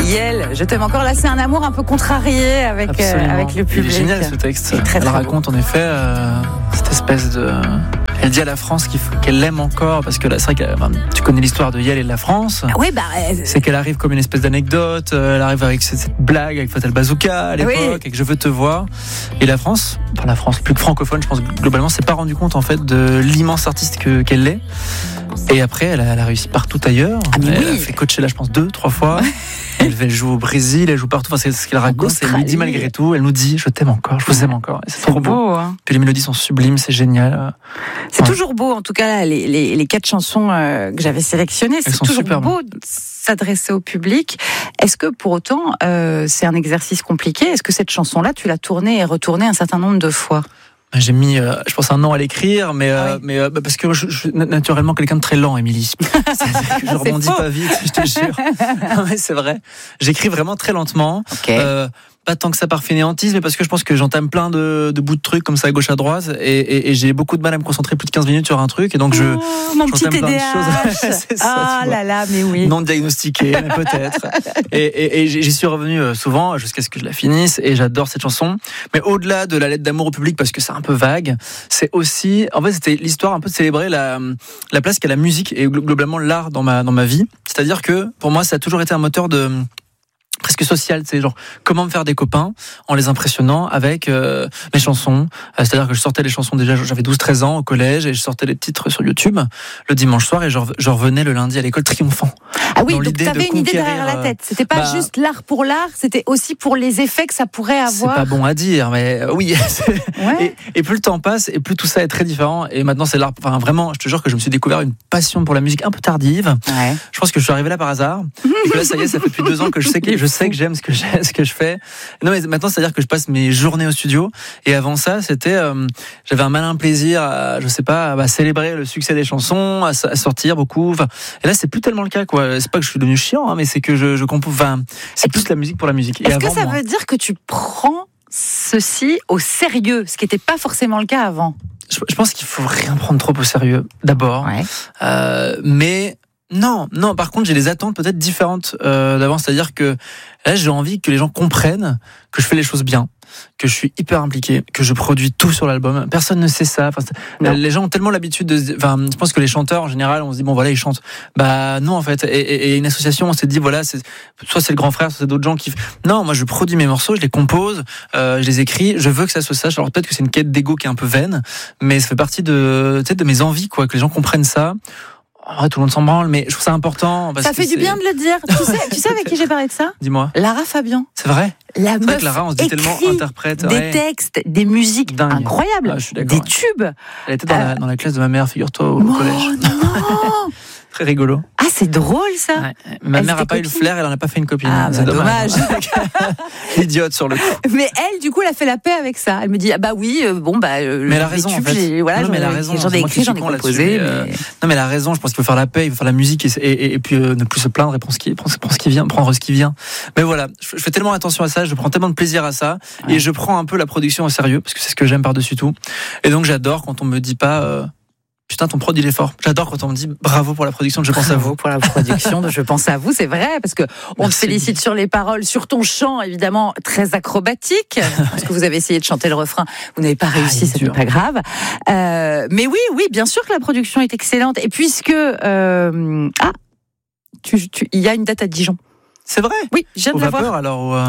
Yael, je t'aime encore. Là, c'est un amour un peu contrarié avec le public. Il est génial ce texte. Elle raconte en effet cette espèce de... Elle dit à la France qu'elle l'aime encore, parce que là, c'est vrai que tu connais l'histoire de Yael et de la France. Oui, c'est qu'elle arrive comme une espèce d'anecdote, elle arrive avec cette blague avec Fatal Bazooka à l'époque, avec Je veux te voir. Et la France, plus que francophone, je pense globalement, s'est pas rendu compte en fait de l'immense artiste qu'elle est. Et après, elle a réussi partout ailleurs. Elle a fait coacher là, je pense, 2-3 fois. Elle joue au Brésil, elle joue partout. Enfin, c'est ce qu'elle raconte. Elle nous dit malgré tout, elle nous dit je t'aime encore, je vous aime encore. Et c'est trop beau. Hein. Puis les mélodies sont sublimes, c'est génial. C'est toujours beau, en tout cas, là, les 4 chansons que j'avais sélectionnées. C'est toujours beau de s'adresser au public. Est-ce que pour autant, c'est un exercice compliqué ? Est-ce que cette chanson-là, tu l'as tournée et retournée un certain nombre de fois ? J'ai mis, je pense, 1 an à l'écrire, mais parce que je suis naturellement quelqu'un de très lent, Émilie. Je rebondis pas vite, je te jure. Non, mais c'est vrai. J'écris vraiment très lentement. Okay. Pas tant que ça par fainéantise, mais parce que je pense que j'entame plein de bouts de trucs comme ça à gauche à droite, et j'ai beaucoup de mal à me concentrer plus de 15 minutes sur un truc, et donc mon petit plein de choses. C'est ça, là, mais oui. Non diagnostiqué, mais peut-être. Et j'y suis revenu souvent jusqu'à ce que je la finisse, et j'adore cette chanson. Mais au-delà de la lettre d'amour au public, parce que c'est un peu vague, c'est aussi, en fait, c'était l'histoire un peu de célébrer la place qu'a la musique et globalement l'art dans ma vie. C'est-à-dire que pour moi, ça a toujours été un moteur de presque social, c'est genre comment me faire des copains en les impressionnant avec mes chansons. C'est-à-dire que je sortais les chansons déjà, j'avais 12-13 ans au collège, et je sortais les titres sur YouTube le dimanche soir, et je revenais le lundi à l'école triomphant. Ah oui, donc tu avais une idée derrière la tête. C'était pas juste l'art pour l'art, c'était aussi pour les effets que ça pourrait avoir. C'est pas bon à dire, mais oui. Et plus le temps passe, et plus tout ça est très différent. Et maintenant, c'est l'art. Enfin, vraiment, je te jure que je me suis découvert une passion pour la musique un peu tardive. Ouais. Je pense que je suis arrivé là par hasard. Et que là, ça y est, ça fait depuis 2 ans que je sais que j'aime ce que je fais. Non, mais maintenant, c'est-à-dire que je passe mes journées au studio. Et avant ça, c'était, j'avais un malin plaisir à, je sais pas, à célébrer le succès des chansons, à sortir beaucoup. Enfin, et là, c'est plus tellement le cas, quoi. C'est pas que je suis devenu chiant, hein, mais c'est que je compose. Enfin, c'est plus la musique pour la musique. Est-ce que ça veut dire que tu prends ceci au sérieux, ce qui n'était pas forcément le cas avant? Je pense qu'il faut rien prendre trop au sérieux, d'abord. Ouais. Mais non. Par contre, j'ai des attentes peut-être différentes d'avant. C'est-à-dire que là, j'ai envie que les gens comprennent que je fais les choses bien, que je suis hyper impliqué, que je produis tout sur l'album. Personne ne sait ça. Enfin, les gens ont tellement l'habitude de... Enfin, je pense que les chanteurs, en général, on se dit, bon, voilà, ils chantent. Bah non, en fait. Et une association, on s'est dit, voilà, soit c'est le grand frère, soit c'est d'autres gens qui... Non, moi, je produis mes morceaux, je les compose, je les écris, je veux que ça se sache. Alors peut-être que c'est une quête d'ego qui est un peu vaine, mais ça fait partie de mes envies, quoi, que les gens comprennent ça. Oh, tout le monde s'en branle, mais je trouve ça important. Ça fait du bien de le dire. Tu sais avec qui j'ai parlé de ça ? Dis-moi. Lara Fabian. C'est vrai ? La meuf Lara, on se dit tellement interprète. Des textes, des musiques incroyables, des tubes. Elle était dans la classe de ma mère, figure-toi, au collège. Non. Très rigolo. Ah, c'est drôle ça. Ouais. Ma mère n'a pas eu le flair, elle en a pas fait une copine. Ah, c'est dommage. Idiote sur le coup. Mais elle, du coup, elle a fait la paix avec ça. Elle me dit, ah bah oui, mais elle a raison. Tubes, en fait. Voilà, mais elle a raison. J'en ai écrit, j'en ai composé. Non, mais elle a raison. Je pense qu'il faut faire la paix, il faut faire la musique et puis ne plus se plaindre et prendre ce qui vient. Mais voilà, je fais tellement attention à ça, je prends tellement de plaisir à ça, et je prends un peu la production au sérieux parce que c'est ce que j'aime par-dessus tout. Et donc j'adore quand on me dit pas. Putain, ton prod il est fort. J'adore quand on me dit bravo pour la production de Je pense à vous. Bravo pour la production de Je pense à vous, c'est vrai, parce que on te félicite sur les paroles, sur ton chant évidemment très acrobatique, parce que vous avez essayé de chanter le refrain, vous n'avez pas réussi, c'est pas grave. Mais oui, bien sûr que la production est excellente. Et puisque il y a une date à Dijon. C'est vrai. Oui, je viens de la voir. Vapeur alors.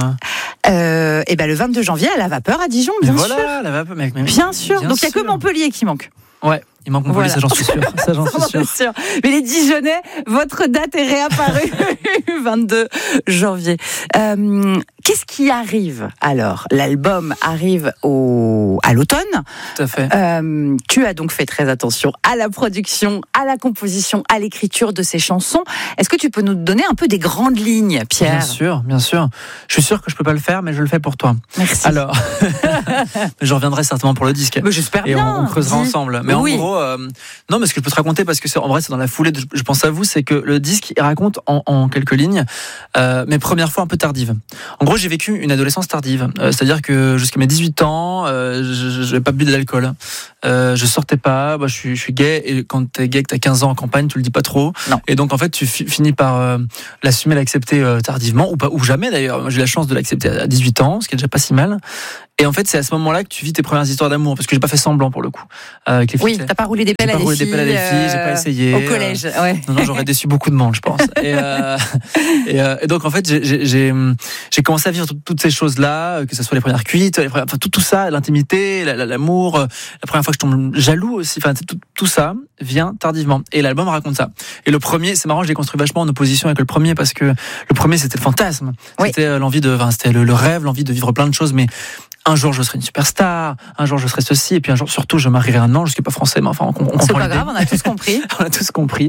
Le 22 janvier à la Vapeur à Dijon, bien sûr. Voilà, la Vapeur, mec. Bien sûr. Donc il y a que Montpellier qui manque. Ouais, il manque Montpellier, ça j'en suis sûr. Mais les Dijonnais, votre date est réapparue 22 janvier. Qu'est-ce qui arrive alors ? L'album arrive à l'automne. Tout à fait. Tu as donc fait très attention à la production, à la composition, à l'écriture de ces chansons. Est-ce que tu peux nous donner un peu des grandes lignes, Pierre ? Bien sûr. Je suis sûr que je peux pas le faire, mais je le fais pour toi. Merci. Alors, Je reviendrai certainement pour le disque. Mais j'espère et bien. On creusera ensemble. Mais oui. en gros, non, mais ce que je peux te raconter, parce que en vrai, c'est dans la foulée, je pense à vous, c'est que le disque, il raconte en quelques lignes mes premières fois un peu tardives. En gros, j'ai vécu une adolescence tardive. C'est-à-dire que jusqu'à mes 18 ans, je n'avais pas bu d'alcool. Je sortais pas, je suis gay, et quand t'es gay, que t'as 15 ans en campagne, tu le dis pas trop. Non. Et donc, en fait, tu finis par l'assumer, l'accepter tardivement, ou pas, ou jamais d'ailleurs. Moi, j'ai la chance de l'accepter à 18 ans, ce qui est déjà pas si mal. Et en fait, c'est à ce moment-là que tu vis tes premières histoires d'amour, parce que j'ai pas fait semblant pour le coup. Avec les filles, oui, t'as pas roulé des pelles à des filles. J'ai pas essayé. Au collège, ouais. Non, j'aurais déçu beaucoup de monde, je pense. Et donc, en fait, j'ai commencé à vivre toutes ces choses-là, que ce soit les premières cuites, enfin, tout ça, l'intimité, l'amour, la première fois que je tombe jaloux aussi, enfin, tout ça vient tardivement. Et l'album raconte ça. Et le premier, c'est marrant, je l'ai construit vachement en opposition avec le premier, parce que le premier, c'était le fantasme. Oui. C'était c'était le rêve, l'envie de vivre plein de choses, mais un jour je serai une superstar, un jour je serai ceci, et puis un jour surtout je marierai un ange, ce qui est pas français, mais enfin on comprend. C'est pas grave, on a tous compris. On a tous compris.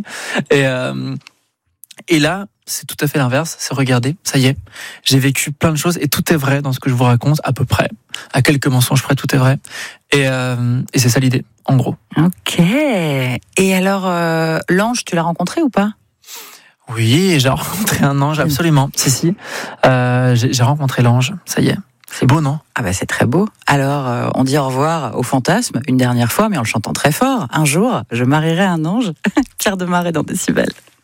Et là, c'est tout à fait l'inverse. C'est regardez, ça y est, j'ai vécu plein de choses et tout est vrai dans ce que je vous raconte, à peu près. À quelques mensonges près, tout est vrai. Et c'est ça l'idée, en gros. Ok. Et alors, l'ange, tu l'as rencontré ou pas ? Oui, j'ai rencontré un ange, absolument. Si. J'ai rencontré l'ange, ça y est. C'est beau, non ? Ah bah c'est très beau. Alors, on dit au revoir au fantasme une dernière fois, mais en le chantant très fort. Un jour, je marierai un ange. Pierre Demar est dans Décibel.